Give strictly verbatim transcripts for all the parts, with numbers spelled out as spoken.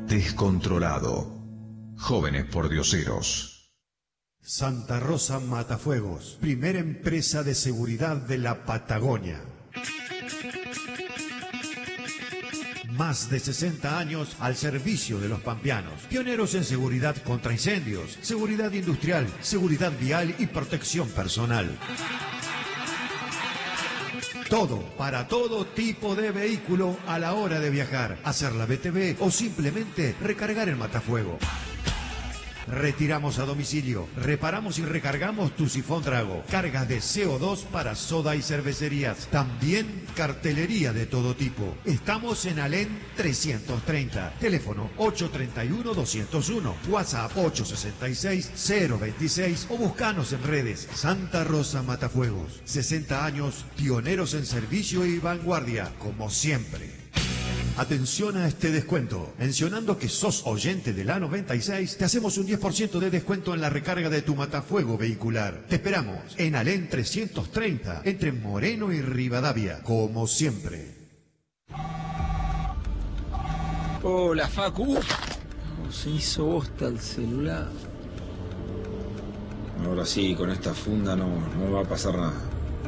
Descontrolado. Jóvenes pordioseros. Santa Rosa Matafuegos, primera empresa de seguridad de la Patagonia. Más de sesenta años al servicio de los pampeanos. Pioneros en seguridad contra incendios, seguridad industrial, seguridad vial y protección personal. Todo, para todo tipo de vehículo a la hora de viajar, hacer la B T V o simplemente recargar el matafuego. Retiramos a domicilio, reparamos y recargamos tu sifón Drago, cargas de C O dos para soda y cervecerías, también cartelería de todo tipo. Estamos en Alén trescientos treinta, teléfono ocho tres uno, dos cero uno, WhatsApp ocho seis seis, cero veintiséis o buscanos en redes. Santa Rosa Matafuegos, sesenta años, pioneros en servicio y vanguardia, como siempre. Atención a este descuento. Mencionando que sos oyente de la noventa y seis, te hacemos un diez por ciento de descuento en la recarga de tu matafuego vehicular. Te esperamos en Alén trescientos treinta, entre Moreno y Rivadavia, como siempre. Hola, Facu. Oh, se hizo bosta el celular. Ahora sí, con esta funda no, no va a pasar nada.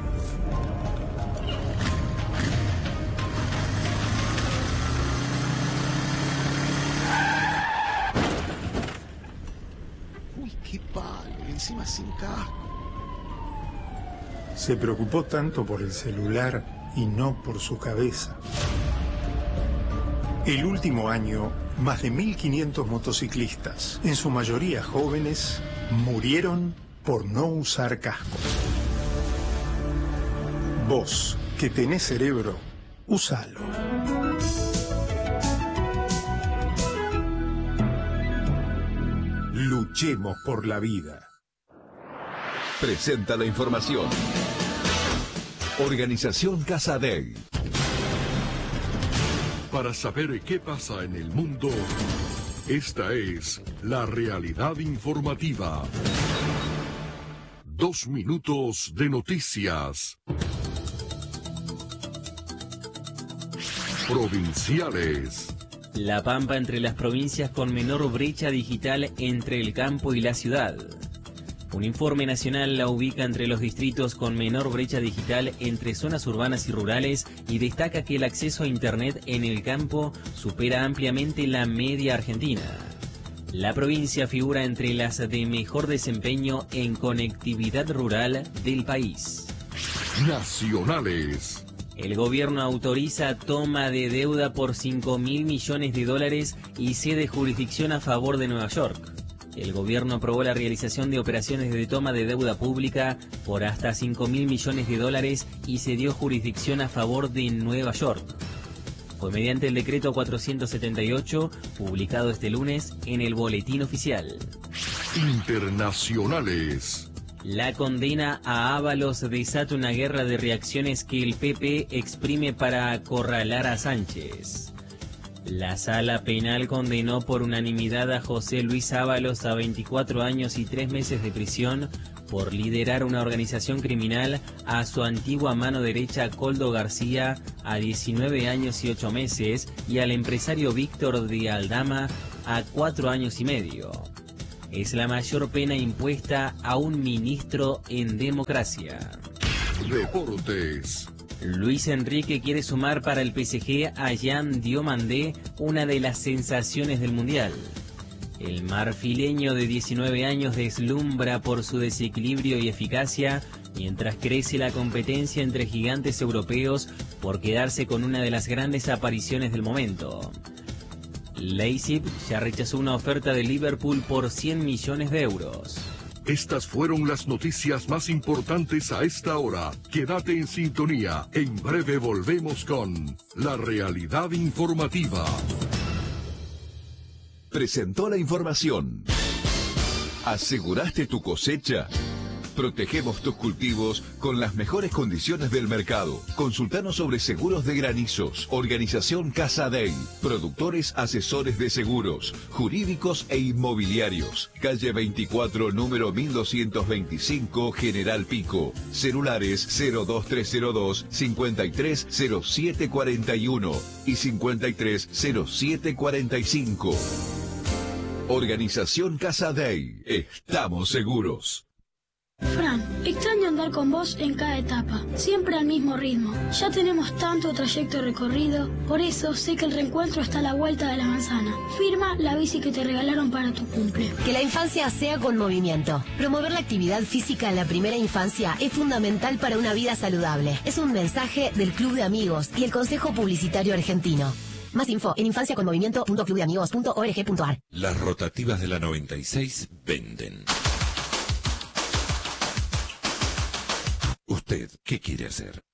Qué palo, encima sin casco. Se preocupó tanto por el celular y no por su cabeza. El último año, más de mil quinientos motociclistas, en su mayoría jóvenes, murieron por no usar casco. Vos, que tenés cerebro, úsalo. Luchemos por la vida. Presenta la información. Organización Casadei. Para saber qué pasa en el mundo, esta es la realidad informativa. Dos minutos de noticias. Provinciales. La Pampa entre las provincias con menor brecha digital entre el campo y la ciudad. Un informe nacional la ubica entre los distritos con menor brecha digital entre zonas urbanas y rurales y destaca que el acceso a Internet en el campo supera ampliamente la media argentina. La provincia figura entre las de mejor desempeño en conectividad rural del país. Nacionales. El gobierno autoriza toma de deuda por cinco mil millones de dólares y cede jurisdicción a favor de Nueva York. El gobierno aprobó la realización de operaciones de toma de deuda pública por hasta cinco mil millones de dólares y cedió jurisdicción a favor de Nueva York. Fue mediante el decreto cuatrocientos setenta y ocho, publicado este lunes en el Boletín Oficial. Internacionales. La condena a Ábalos desata una guerra de reacciones que el P P exprime para acorralar a Sánchez. La Sala Penal condenó por unanimidad a José Luis Ábalos a veinticuatro años y tres meses de prisión por liderar una organización criminal, a su antigua mano derecha Coldo García a diecinueve años y ocho meses y al empresario Víctor de Aldama a cuatro años y medio. Es la mayor pena impuesta a un ministro en democracia. Deportes. Luis Enrique quiere sumar para el P S G a Jean Diomandé, una de las sensaciones del Mundial. El marfileño de diecinueve años deslumbra por su desequilibrio y eficacia, mientras crece la competencia entre gigantes europeos por quedarse con una de las grandes apariciones del momento. Leipzig ya rechazó una oferta de Liverpool por cien millones de euros. Estas fueron las noticias más importantes a esta hora. Quédate en sintonía. En breve volvemos con la realidad informativa. Presentó la información. ¿Aseguraste tu cosecha? Protegemos tus cultivos con las mejores condiciones del mercado. Consultanos sobre seguros de granizos. Organización Casa Day. Productores asesores de seguros, jurídicos e inmobiliarios. Calle veinticuatro, número mil doscientos veinticinco, General Pico. Celulares cero dos tres cero dos, cincuenta y tres cero siete cuarenta y uno y cincuenta y tres cero siete cuarenta y cinco. Organización Casa Day. Estamos seguros. Fran, extraño andar con vos en cada etapa, siempre al mismo ritmo. Ya tenemos tanto trayecto recorrido, por eso sé que el reencuentro está a la vuelta de la manzana. Firma la bici que te regalaron para tu cumple. Que la infancia sea con movimiento. Promover la actividad física en la primera infancia es fundamental para una vida saludable. Es un mensaje del Club de Amigos y el Consejo Publicitario Argentino. Más info en infancia con movimiento punto club de amigos punto org punto ar. Las rotativas de la noventa y seis venden. ¿Usted qué quiere hacer?